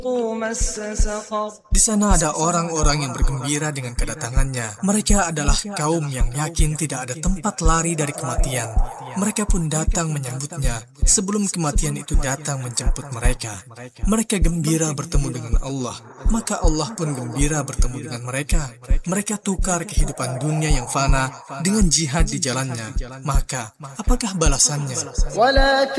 Di sana ada orang-orang yang bergembira dengan kedatangannya. Mereka adalah kaum yang yakin tidak ada tempat lari dari kematian. Mereka pun datang menyambutnya sebelum kematian itu datang menjemput mereka. Mereka gembira bertemu dengan Allah, maka Allah pun gembira bertemu dengan mereka. Mereka tukar kehidupan dunia yang fana dengan jihad di jalannya. Maka, apakah balasannya?